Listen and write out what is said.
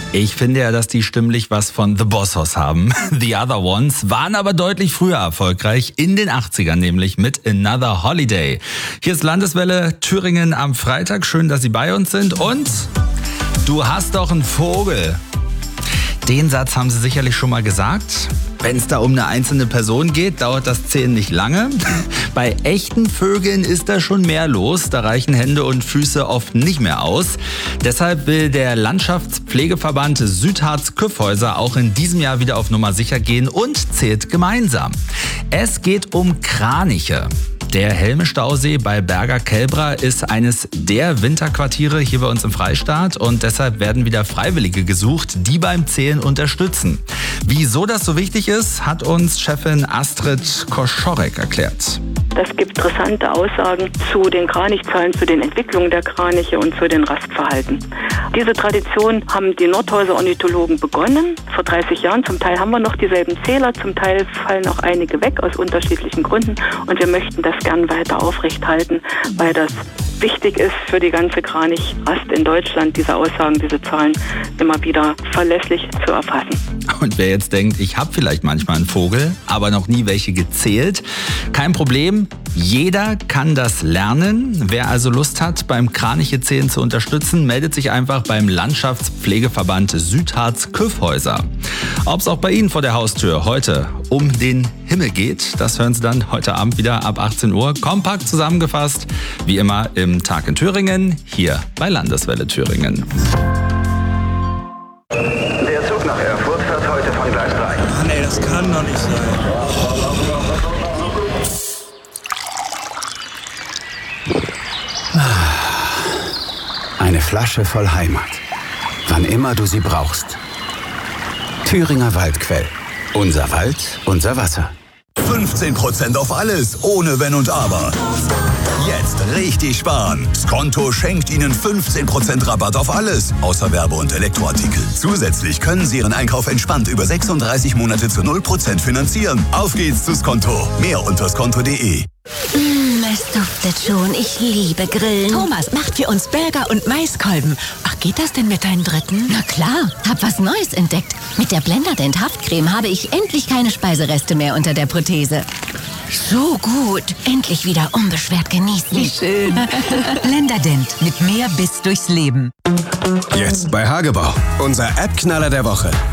Ich finde ja, dass die stimmlich was von The Boss Hoss haben. The Other Ones waren aber deutlich früher erfolgreich, in den 80ern nämlich mit Another Holiday. Hier ist Landeswelle Thüringen am Freitag. Schön, dass Sie bei uns sind. Und du hast doch einen Vogel. Den Satz haben Sie sicherlich schon mal gesagt. Wenn es da um eine einzelne Person geht, dauert das Zählen nicht lange. Bei echten Vögeln ist da schon mehr los. Da reichen Hände und Füße oft nicht mehr aus. Deshalb will der Landschaftspflegeverband Südharz-Kyffhäuser auch in diesem Jahr wieder auf Nummer sicher gehen und zählt gemeinsam. Es geht um Kraniche. Der Helme-Stausee bei Berger-Kelbra ist eines der Winterquartiere hier bei uns im Freistaat und deshalb werden wieder Freiwillige gesucht, die beim Zählen unterstützen. Wieso das so wichtig ist, hat uns Chefin Astrid Koschorek erklärt. Es gibt interessante Aussagen zu den Kranichzahlen, zu den Entwicklungen der Kraniche und zu den Rastverhalten. Diese Tradition haben die Nordhäuser Ornithologen begonnen, vor 30 Jahren. Zum Teil haben wir noch dieselben Zähler, zum Teil fallen auch einige weg aus unterschiedlichen Gründen. Und wir möchten das gern weiter aufrechthalten, weil das wichtig ist für die ganze Kranichrast in Deutschland, diese Aussagen, diese Zahlen immer wieder verlässlich zu erfassen. Und wer jetzt denkt, ich habe vielleicht manchmal einen Vogel, aber noch nie welche gezählt, kein Problem. Jeder kann das lernen. Wer also Lust hat, beim Kranichezählen zu unterstützen, meldet sich einfach beim Landschaftspflegeverband Südharz-Kyffhäuser. Ob es auch bei Ihnen vor der Haustür heute um den Himmel geht, das hören Sie dann heute Abend wieder ab 18 Uhr. Kompakt zusammengefasst, wie immer im Tag in Thüringen, hier bei Landeswelle Thüringen. Der Zug nach Erfurt fährt heute von Gleis 3. Mann, ey, das kann doch nicht sein. Eine Flasche voll Heimat. Wann immer du sie brauchst. Thüringer Waldquell. Unser Wald, unser Wasser. 15% auf alles, ohne Wenn und Aber. Jetzt richtig sparen. Skonto schenkt Ihnen 15% Rabatt auf alles, außer Werbe- und Elektroartikel. Zusätzlich können Sie Ihren Einkauf entspannt über 36 Monate zu 0% finanzieren. Auf geht's zu Skonto. Mehr unter skonto.de. Es duftet schon. Ich liebe Grillen. Thomas macht für uns Burger und Maiskolben. Ach, geht das denn mit deinen Dritten? Na klar, hab was Neues entdeckt. Mit der Blenderdent Haftcreme habe ich endlich keine Speisereste mehr unter der Prothese. So gut. Endlich wieder unbeschwert genießen. Wie schön. Blenderdent mit mehr Biss durchs Leben. Jetzt bei Hagebau. Unser App-Knaller der Woche.